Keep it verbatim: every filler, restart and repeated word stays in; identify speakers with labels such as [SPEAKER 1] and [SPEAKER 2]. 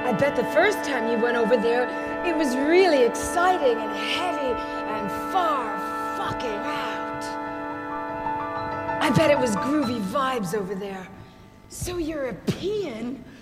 [SPEAKER 1] I bet the first time you went over there, it was really exciting and heavy and far fucking out. I bet it was groovy vibes over there. So European.